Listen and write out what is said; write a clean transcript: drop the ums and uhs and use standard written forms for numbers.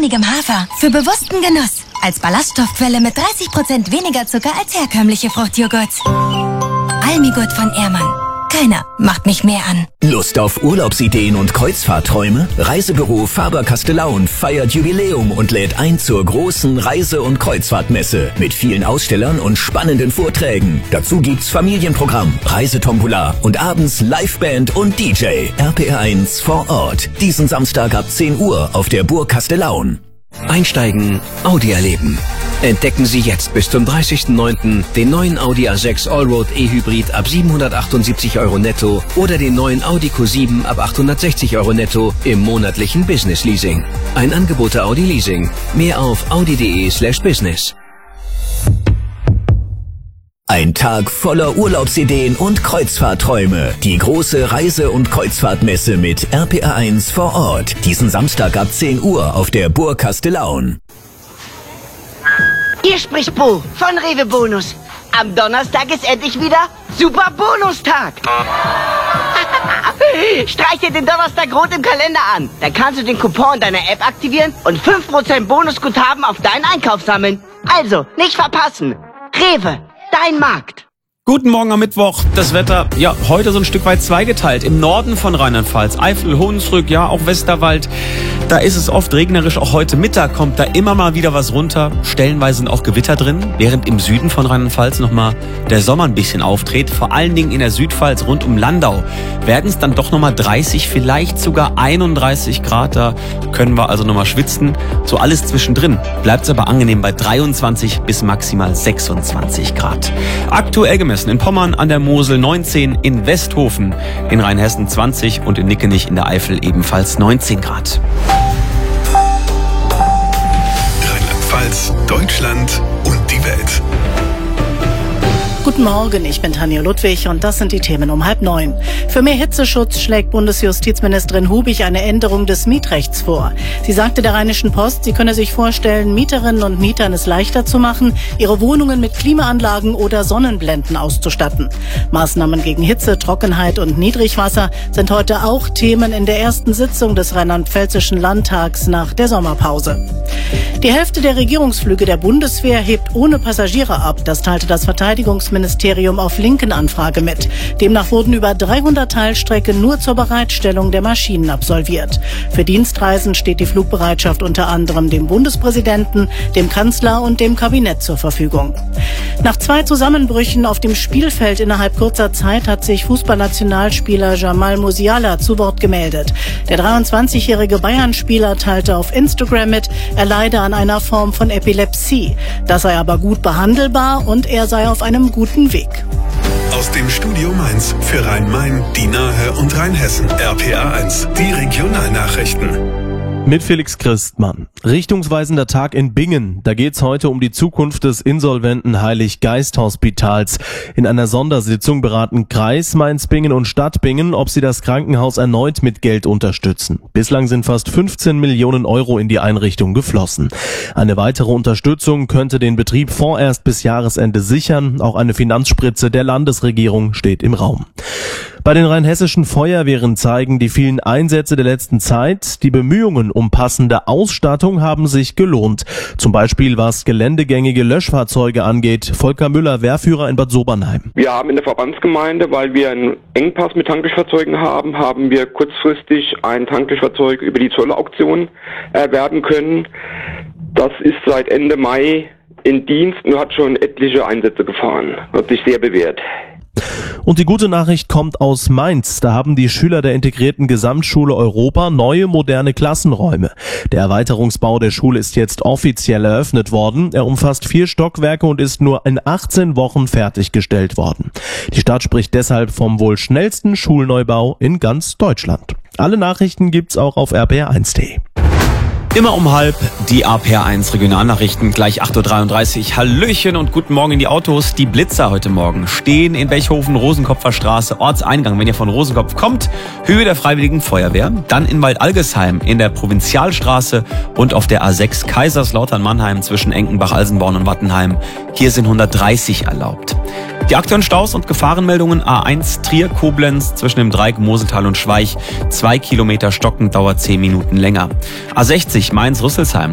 kernigem Hafer für bewussten Genuss. Als Ballaststoffquelle mit 30% weniger Zucker als herkömmliche Fruchtjoghurts. Almigurt von Ehrmann. Keiner macht mich mehr an. Lust auf Urlaubsideen und Kreuzfahrtträume? Reisebüro Faber-Castellaun feiert Jubiläum und lädt ein zur großen Reise- und Kreuzfahrtmesse mit vielen Ausstellern und spannenden Vorträgen. Dazu gibt's Familienprogramm, Reisetombola und abends Liveband und DJ. RPR1 vor Ort. Diesen Samstag ab 10 Uhr auf der Burg Castellaun. Einsteigen, Audi erleben. Entdecken Sie jetzt bis zum 30.09. den neuen Audi A6 Allroad E-Hybrid ab 778 € netto oder den neuen Audi Q7 ab 860 € netto im monatlichen Business Leasing. Ein Angebot der Audi Leasing. Mehr auf audi.de/business. Ein Tag voller Urlaubsideen und Kreuzfahrtträume. Die große Reise- und Kreuzfahrtmesse mit RPR1 vor Ort. Diesen Samstag ab 10 Uhr auf der Burg Castellaun. Hier spricht Bo von Rewe Bonus. Am Donnerstag ist endlich wieder Super Bonustag. Streich dir den Donnerstag rot im Kalender an. Dann kannst du den Coupon deiner App aktivieren und 5% Bonusguthaben auf deinen Einkauf sammeln. Also, nicht verpassen. Rewe, dein Markt. Guten Morgen am Mittwoch. Das Wetter, ja, heute so ein Stück weit zweigeteilt. Im Norden von Rheinland-Pfalz, Eifel, Hunsrück, ja, auch Westerwald. Da ist es oft regnerisch. Auch heute Mittag kommt da immer mal wieder was runter. Stellenweise sind auch Gewitter drin. Während im Süden von Rheinland-Pfalz nochmal der Sommer ein bisschen auftritt. Vor allen Dingen in der Südpfalz rund um Landau werden es dann doch nochmal 30, vielleicht sogar 31 Grad. Da können wir also nochmal schwitzen. So alles zwischendrin. Bleibt es aber angenehm bei 23 bis maximal 26 Grad. Aktuell gemessen in Pommern an der Mosel 19, in Westhofen, in Rheinhessen 20 und in Nickenich in der Eifel ebenfalls 19 Grad. Rheinland-Pfalz, Deutschland und die Welt. Guten Morgen, ich bin Tanja Ludwig und das sind die Themen um 8:30. Für mehr Hitzeschutz schlägt Bundesjustizministerin Hubig eine Änderung des Mietrechts vor. Sie sagte der Rheinischen Post, sie könne sich vorstellen, Mieterinnen und Mietern es leichter zu machen, ihre Wohnungen mit Klimaanlagen oder Sonnenblenden auszustatten. Maßnahmen gegen Hitze, Trockenheit und Niedrigwasser sind heute auch Themen in der ersten Sitzung des Rheinland-Pfälzischen Landtags nach der Sommerpause. Die Hälfte der Regierungsflüge der Bundeswehr hebt ohne Passagiere ab, das teilte das Verteidigungsministerium auf linken Anfrage mit. Demnach wurden über 300 Teilstrecken nur zur Bereitstellung der Maschinen absolviert. Für Dienstreisen steht die Flugbereitschaft unter anderem dem Bundespräsidenten, dem Kanzler und dem Kabinett zur Verfügung. Nach 2 Zusammenbrüchen auf dem Spielfeld innerhalb kurzer Zeit hat sich Fußballnationalspieler Jamal Musiala zu Wort gemeldet. Der 23-jährige Bayern-Spieler teilte auf Instagram mit, er leide an einer Form von Epilepsie. Das sei aber gut behandelbar und er sei auf einem guten Weg. Aus dem Studio Mainz für Rhein-Main, die Nahe und Rheinhessen. RPR1, die Regionalnachrichten. Mit Felix Christmann. Richtungsweisender Tag in Bingen. Da geht's heute um die Zukunft des insolventen Heilig-Geist-Hospitals. In einer Sondersitzung beraten Kreis Mainz-Bingen und Stadt Bingen, ob sie das Krankenhaus erneut mit Geld unterstützen. Bislang sind fast 15 Millionen € in die Einrichtung geflossen. Eine weitere Unterstützung könnte den Betrieb vorerst bis Jahresende sichern. Auch eine Finanzspritze der Landesregierung steht im Raum. Bei den rheinhessischen Feuerwehren zeigen die vielen Einsätze der letzten Zeit, die Bemühungen um passende Ausstattung haben sich gelohnt. Zum Beispiel was geländegängige Löschfahrzeuge angeht. Volker Müller, Wehrführer in Bad Sobernheim. Wir haben in der Verbandsgemeinde, weil wir einen Engpass mit Tanklöschfahrzeugen haben wir kurzfristig ein Tanklöschfahrzeug über die Zollauktion erwerben können. Das ist seit Ende Mai in Dienst und hat schon etliche Einsätze gefahren. Hat sich sehr bewährt. Und die gute Nachricht kommt aus Mainz. Da haben die Schüler der integrierten Gesamtschule Europa neue moderne Klassenräume. Der Erweiterungsbau der Schule ist jetzt offiziell eröffnet worden. Er umfasst 4 Stockwerke und ist nur in 18 Wochen fertiggestellt worden. Die Stadt spricht deshalb vom wohl schnellsten Schulneubau in ganz Deutschland. Alle Nachrichten gibt's auch auf rpr1.de. Immer um 12:30 die RPR1 Regionalnachrichten, gleich 8:33 Uhr. Hallöchen und guten Morgen in die Autos. Die Blitzer heute Morgen stehen in Bechhofen, Rosenkopfer Straße, Ortseingang. Wenn ihr von Rosenkopf kommt, Höhe der Freiwilligen Feuerwehr. Dann in Waldalgesheim in der Provinzialstraße und auf der A6 Kaiserslautern-Mannheim zwischen Enkenbach-Alsenborn und Wattenheim. Hier sind 130 erlaubt. Die aktuellen Staus und Gefahrenmeldungen: A1 Trier-Koblenz zwischen dem Dreieck Moseltal und Schweich. 2 Kilometer stockend, dauert 10 Minuten länger. A60 Mainz-Rüsselsheim